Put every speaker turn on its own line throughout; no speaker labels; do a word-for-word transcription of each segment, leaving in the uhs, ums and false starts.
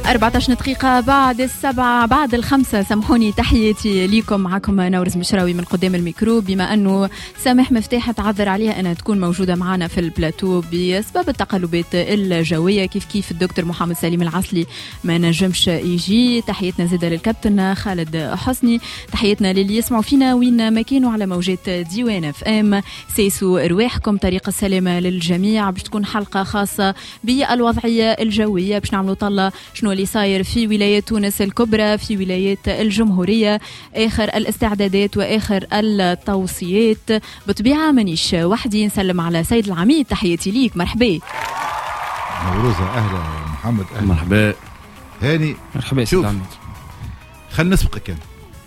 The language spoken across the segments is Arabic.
أربعة عشر دقيقة بعد السبعة بعد الخمسة. سامحوني، تحياتي ليكم. معكم نورز مشراوي من قدام الميكرو. بما أنه سامح مفتاح تعذر عليها أنها تكون موجودة معنا في البلاتو بسبب التقلبات الجوية، كيف كيف الدكتور محمد سليم العسلي ما نجمش يجي. تحياتنا زادة للكابتن خالد حسني، تحياتنا للي يسمعوا فينا وين ما كانوا على موجات ديوان اف ام. سيسوا رواحكم، طريق السلامة للجميع. باش تكون حلقة خاصة بالوضعية الجوية، باش نعملوا طلة شنو اللي صاير في ولايات تونس الكبرى، في ولايات الجمهورية، آخر الاستعدادات وآخر التوصيات. بطبيعة مانيش وحدي، نسلم على سيد العميد. تحياتي ليك، مرحبا.
نوروزة، أهلا محمد. أهلا
مرحبا.
هاني
مرحبا سيد العميد.
خل نسبقك. كان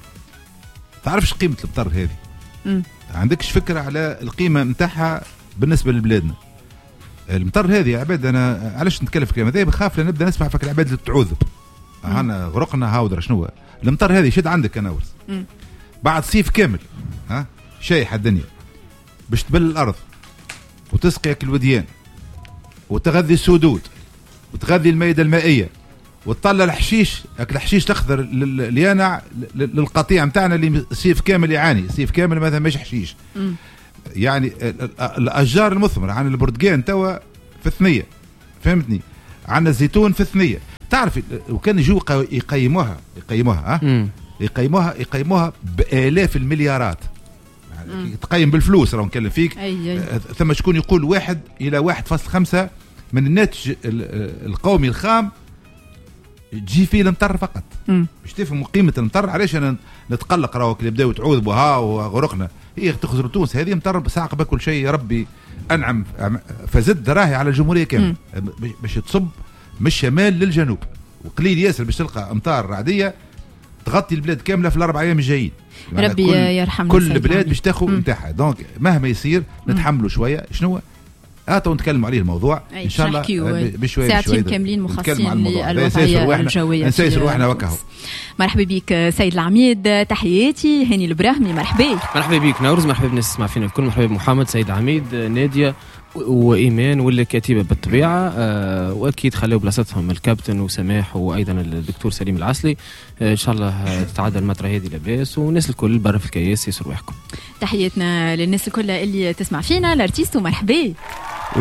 تعرفش قيمة المطر هذه؟
م.
عندكش فكرة على القيمة متاعها بالنسبة لبلادنا؟ المطر هذه يا عباد، أنا علاش نتكلم في الكلام هذا؟ بخاف لنبدأ نسمع فك العباد اللي تعوذب. أنا غرقنا هاودر شنو المطر هذه؟ شد عندك أنا ورس بعد صيف كامل، ها شايح الدنيا باش تبل الأرض وتسقيك الوديان وتغذي السدود وتغذي الميدة المائية وتطلع الحشيش، الحشيش الأخضر اللي ينع للقطيع متاعنا اللي صيف كامل يعاني. صيف كامل مثلا مش حشيش. م. يعني الأشجار المثمرة عن البرتقال توا في الثنية، فهمتني؟ عن الزيتون في الثنية. تعرف وكان يجوا يقيموها يقيموها ها يقيموها يقيموها بآلاف المليارات. يعني تقيم بالفلوس، راه نتكلم فيك.
أي أي.
ثم شكون يقول واحد إلى واحد فاصل خمسة من الناتج القومي الخام تجي فيه المطر فقط. باش تفهموا قيمة المطر. علاش أنا نتقلق راهو اللي بداوا تعوذبوا ها وغرقنا؟ هي تخزر تونس هذه مطر ساق بكل شيء. ربي أنعم فزد راهي على الجمهورية كامل باش تصب من الشمال للجنوب، وقليل ياسر باش تلقى أمطار رعدية تغطي البلاد كاملة في الأربع أيام الجايين.
ربي
كل
يرحمنا.
كل البلاد باش تاخذ نتاعها. دونك مهما يصير نتحملوا شوية. شنو هاتوا نتكلم عليه الموضوع ان شاء الله بشويه
ساعتين كاملين مخصصين للوضعيه الجويه.
نسير روحنا وكهو.
مرحبا بك سيد العميد. تحياتي هاني البراهمي. مرحبا.
مرحبا بك نورز. مرحبا بالناس تسمع فينا الكل. مرحبا بمحمد سيد عميد، ناديه وإيمان واللي كاتبة بالطبيعة. أه وأكيد خلوا بلاصتهم الكابتن وسماح وأيضا الدكتور سليم العسلي. أه إن شاء الله تتعدى المطرة هذه لاباس، والناس الكل برا في الكياس يسروا روحكم.
تحياتنا للناس الكل اللي تسمع فينا. الارتيست مرحبا.